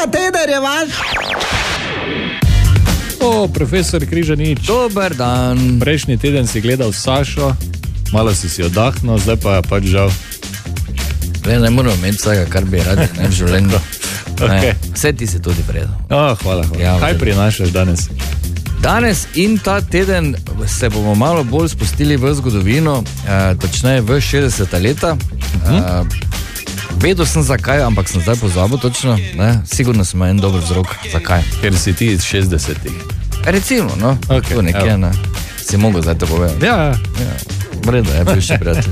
teden je vaš. O, profesor Križanič. Dober dan. Prejšnji teden si gledal Sašo, malo si oddahnil, zdaj pa je pač žal. Ne moramo imeti vsega, kar bi radi v življenju. Okay. Vse ti si tudi predal. Hvala. Ja, kaj prinašaš danes? Danes in ta teden se bomo malo bolj spustili v zgodovino, točneje v 60. leta. Vedel sem zakaj, ampak sem zdaj pozabil točno. Sigurno sem en dober vzrok, zakaj. Ker si ti iz 60-ih. Recimo, no. Okay, nekje, ne. Si mogel zdaj to povedati. Ja. Vredo je, bivši prijatelj.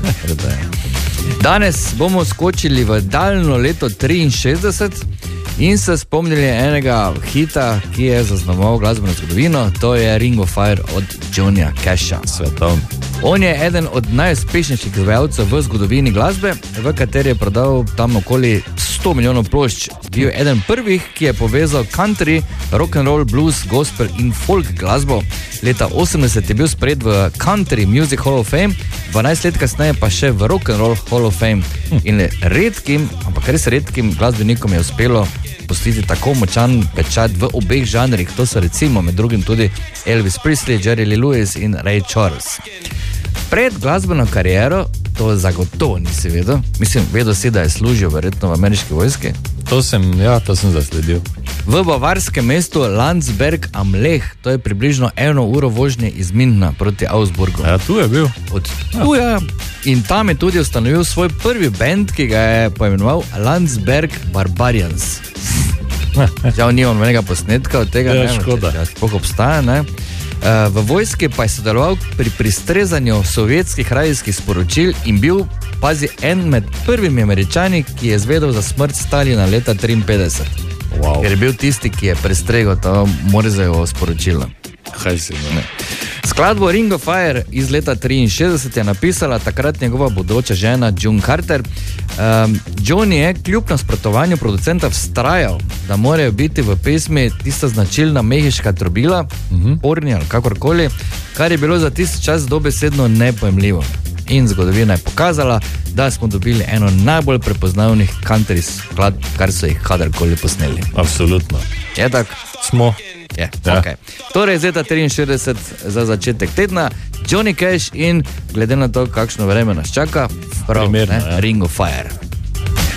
Danes bomo skočili v daljno leto 63 in se spomnili enega hita, ki je zaznamoval glasbeno zgodovino, to je Ring of Fire od Johnnyja Casha. Svetovno. On je eden od najuspešnejših izvajalcev v zgodovini glasbe, v kateri je prodal tam okoli 100 milijonov plošč. Bil je eden prvih, ki je povezal country, rock and roll, blues, gospel in folk glasbo. Leta 80 je bil sprejet v Country Music Hall of Fame, 12 let kasneje pa še v Rock and Roll Hall of Fame. In redkim, ampak res redkim glasbenikom je uspelo pustiti tako močan pečat v obeh žanrih. To so recimo med drugim tudi Elvis Presley, Jerry Lee Lewis in Ray Charles. Pred glasbeno kariero, to zagotovo nisi vedel, mislim, vedel si, da je služil verjetno v ameriški vojski. To sem zasledil. V bavarskem mestu Landsberg am Lech, to je približno 1 uro vožnje iz Münchna proti Augsburgu. Ja, tu je bil. In tam je tudi ustanovil svoj prvi band, ki ga je poimenoval Landsberg Barbarians. Žal nimam enega posnetka od tega, ne, škoda. Sploh obstaja, ne. V vojski pa je sodeloval pri pristrezanju sovjetskih radijskih sporočil in bil, pazi, en med prvimi Američani, ki je zvedel za smrt Stalina leta 1953. Wow. Ker je bil tisti, ki je prestregel to Morzejevo sporočilo. Kaj si, ne? Skladbo Ring of Fire iz leta 63 je napisala takrat njegova bodoča žena June Carter. Johnny je kljub nasprotovanju producenta vztrajal, da morajo biti v pesmi tista značilna mehiška trobila, porni ali kakorkoli, kar je bilo za tisti čas dobesedno nepojemljivo. In zgodovina je pokazala, da smo dobili eno najbolj prepoznavnih country skladb, kar so jih kadarkoli posneli. Absolutno. Je tak? Smo. Je, okay. Torej, z leta 63 za začetek tedna, Johnny Cash in glede na to, kakšno vreme nas čaka, prav, primerno, Ring of Fire.